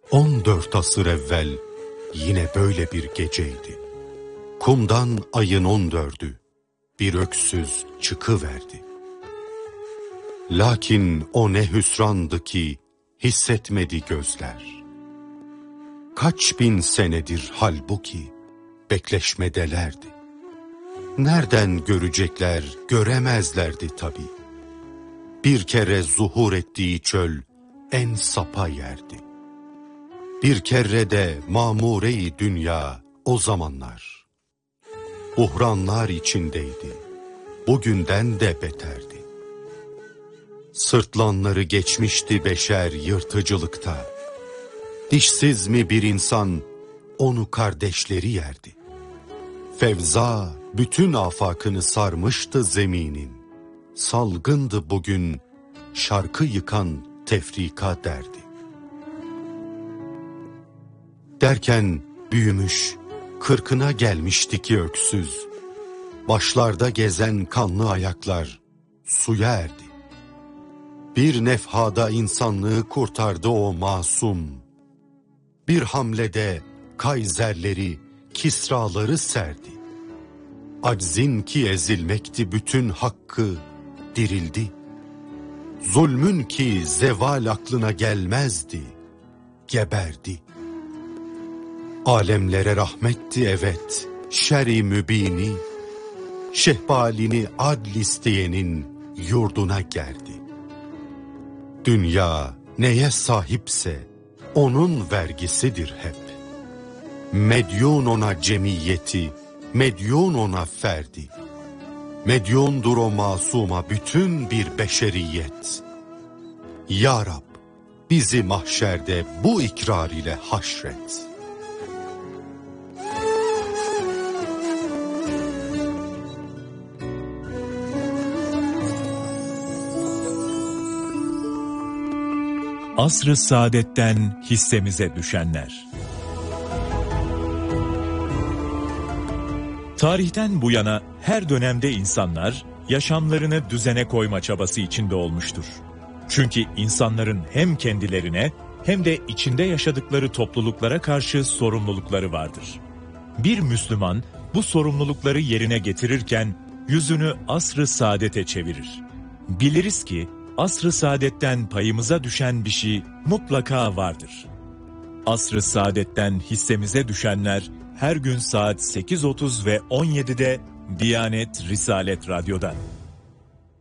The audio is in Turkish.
14 asır evvel yine böyle bir geceydi. Kumdan ayın 14'ü bir öksüz çıkıverdi. Lakin o ne hüsrandı ki hissetmedi gözler. Kaç bin senedir halbuki bekleşmedelerdi. Nereden görecekler, göremezlerdi tabi. Bir kere zuhur ettiği çöl en sapa yerdi. Bir kere de mamure-i dünya o zamanlar. Buhranlar içindeydi, bugünden de beterdi. Sırtlanları geçmişti beşer yırtıcılıkta. Dişsiz mi bir insan, onu kardeşleri yerdi. Fevza bütün afakını sarmıştı zeminin. Salgındı bugün, şarkı yıkan tefrika derdi. Derken büyümüş, 40'ına gelmişti ki öksüz. Başlarda gezen kanlı ayaklar suya erdi. Bir nefhada insanlığı kurtardı o masum. Bir hamlede Kaiserleri, Kisraları serdi. Aczin ki ezilmekti bütün hakkı dirildi. Zulmün ki zeval aklına gelmezdi, geberdi. Alemlere rahmetti evet, şer-i mübini, şehbalini adl isteyenin yurduna geldi. Dünya neye sahipse onun vergisidir hep. Medyun ona cemiyeti, medyun ona ferdi. Medyundur o masuma bütün bir beşeriyet. Ya Rab, bizi mahşerde bu ikrar ile haşret. Asr-ı saadetten hissemize düşenler. Tarihten bu yana her dönemde insanlar yaşamlarını düzene koyma çabası içinde olmuştur. Çünkü insanların hem kendilerine hem de içinde yaşadıkları topluluklara karşı sorumlulukları vardır. Bir Müslüman bu sorumlulukları yerine getirirken yüzünü asr-ı saadete çevirir. Biliriz ki asr-ı saadetten payımıza düşen bir şey mutlaka vardır. Asr-ı saadetten hissemize düşenler her gün saat 8.30 ve 17'de Diyanet Risalet Radyo'da.